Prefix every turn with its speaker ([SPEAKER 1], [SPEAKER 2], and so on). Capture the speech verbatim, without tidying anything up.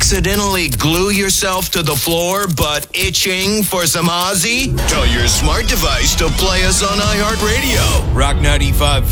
[SPEAKER 1] accidentally glue yourself to the floor but itching for some Ozzy? Tell your smart device to play us on iHeartRadio. Rock ninety-five.